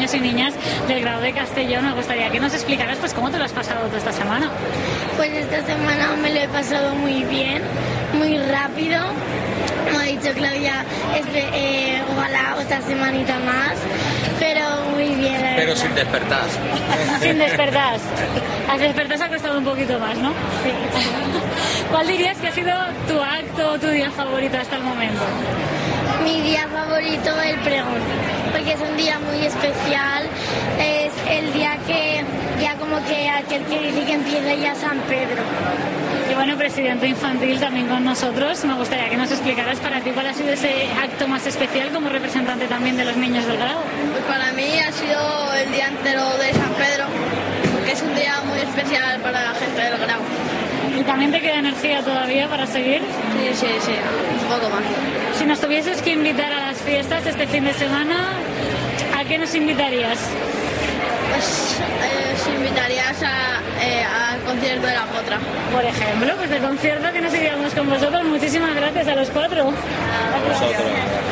niños y niñas del grado de Castellón. Me gustaría que nos explicaras pues cómo te lo has pasado tú esta semana. Pues esta semana me lo he pasado muy bien, muy rápido. Como ha dicho Claudia, ojalá otra semanita más, pero muy bien. Pero sin despertar. Sin despertar. Al despertar se ha costado un poquito más, ¿no? Sí. ¿Cuál dirías que ha sido tu acto o tu día favorito hasta el momento? Mi día favorito, el pregón, porque es un día muy especial. Es el día que ya como que aquel que dice que empieza ya San Pedro. Y bueno, presidente infantil también con nosotros. Me gustaría que nos explicaras para ti cuál ha sido ese acto más especial como representante también de los niños del grado. Pues para mí ha sido el día entero de San Pedro, que es un día muy especial para la gente del grado. ¿Y también te queda energía todavía para seguir? Sí, un poco más. Si nos tuvieses que invitar a las fiestas este fin de semana, ¿a qué nos invitarías? Pues os invitarías al concierto de la Potra. Por ejemplo, pues de concierto que nos iríamos con vosotros. Muchísimas gracias a los cuatro. A vosotros.